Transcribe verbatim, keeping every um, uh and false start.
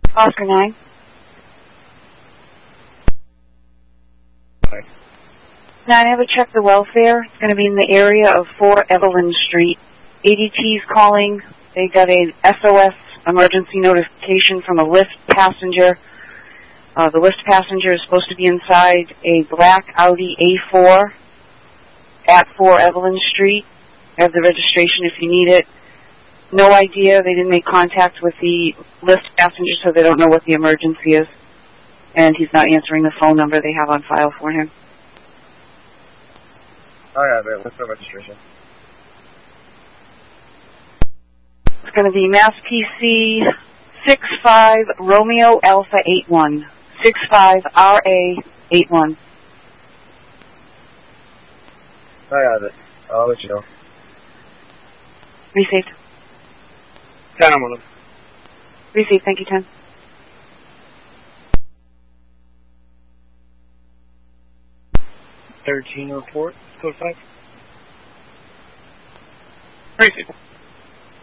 Oscar nine. Right. Nine, I have to check the welfare. It's going to be in the area of four Evelyn Street. A D T's calling. They got a S O S emergency notification from a Lyft passenger. Uh, the Lyft passenger is supposed to be inside a black Audi A four at four Evelyn Street. I have the registration if you need it. No idea. They didn't make contact with the Lyft passenger, so they don't know what the emergency is. And he's not answering the phone number they have on file for him. I have it. What's the registration? It's going to be Mass P C six five Romeo Alpha eight one. six five R A eight one. I have it. I'll let you know. Received. ten on one of them. Received. Thank you, ten. thirteen report, code five. Received.